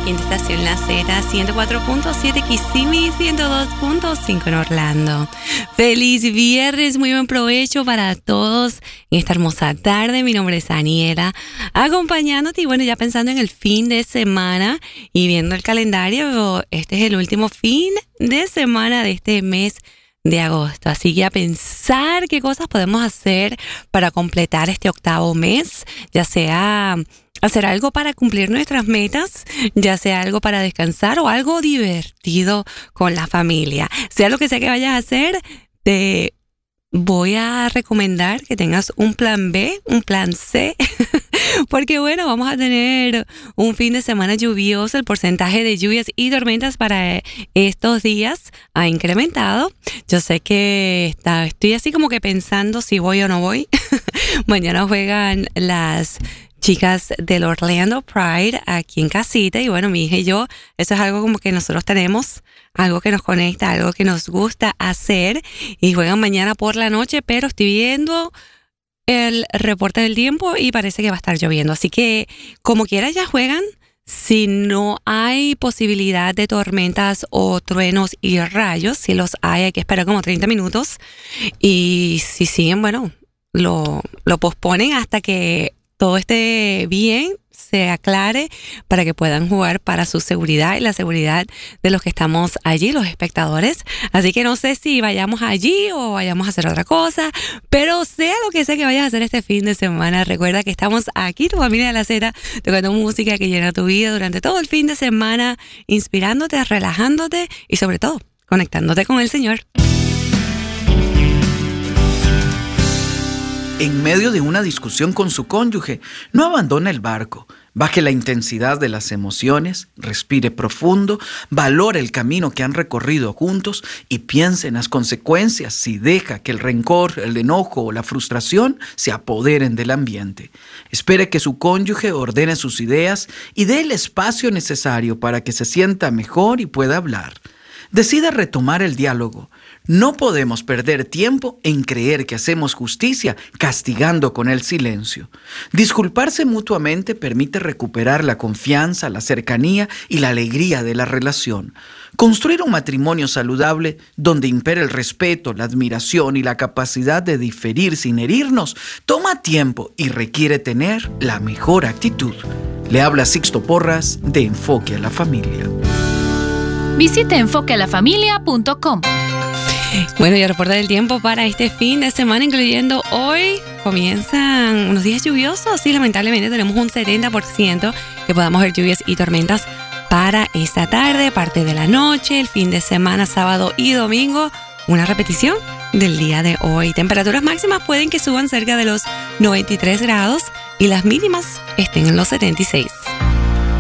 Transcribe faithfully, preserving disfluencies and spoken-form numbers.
aquí en tu estación La Z, ciento cuatro punto siete Kissimmee, ciento dos punto cinco en Orlando. Feliz viernes, muy buen provecho para todos en esta hermosa tarde. Mi nombre es Daniela, acompañándote y bueno, ya pensando en el fin de semana y viendo el calendario, este es el último fin de semana de este mes de agosto, así que a pensar qué cosas podemos hacer para completar este octavo mes, ya sea hacer algo para cumplir nuestras metas, ya sea algo para descansar o algo divertido con la familia. Sea lo que sea que vayas a hacer, te voy a recomendar que tengas un plan B, un plan C, porque bueno, vamos a tener un fin de semana lluvioso. El porcentaje de lluvias y tormentas para estos días ha incrementado. Yo sé que está, estoy así como que pensando si voy o no voy. Mañana juegan las chicas del Orlando Pride aquí en casita y bueno, mi hija y yo, eso es algo como que nosotros tenemos, algo que nos conecta, algo que nos gusta hacer y juegan mañana por la noche, pero estoy viendo el reporte del tiempo y parece que va a estar lloviendo, así que como quiera ya juegan. Si no hay posibilidad de tormentas o truenos y rayos, si los hay, hay que esperar como treinta minutos y si siguen, bueno, lo, lo posponen hasta que todo esté bien, se aclare para que puedan jugar para su seguridad y la seguridad de los que estamos allí, los espectadores. Así que no sé si vayamos allí o vayamos a hacer otra cosa, pero sea lo que sea que vayas a hacer este fin de semana, recuerda que estamos aquí, tu familia de La Z, tocando música que llena tu vida durante todo el fin de semana, inspirándote, relajándote y sobre todo, conectándote con el Señor. En medio de una discusión con su cónyuge, no abandone el barco. Baje la intensidad de las emociones, respire profundo, valore el camino que han recorrido juntos y piense en las consecuencias si deja que el rencor, el enojo o la frustración se apoderen del ambiente. Espere que su cónyuge ordene sus ideas y dé el espacio necesario para que se sienta mejor y pueda hablar. Decida retomar el diálogo. No podemos perder tiempo en creer que hacemos justicia castigando con el silencio. Disculparse mutuamente permite recuperar la confianza, la cercanía y la alegría de la relación. Construir un matrimonio saludable donde impera el respeto, la admiración y la capacidad de diferir sin herirnos toma tiempo y requiere tener la mejor actitud. Le habla Sixto Porras de Enfoque a la Familia. Visite enfoque a la familia punto com. Bueno, y el reporte del tiempo para este fin de semana, incluyendo hoy, comienzan unos días lluviosos y lamentablemente tenemos un setenta por ciento que podamos ver lluvias y tormentas para esta tarde, parte de la noche, el fin de semana, sábado y domingo, una repetición del día de hoy. Temperaturas máximas pueden que suban cerca de los noventa y tres grados y las mínimas estén en los setenta y seis.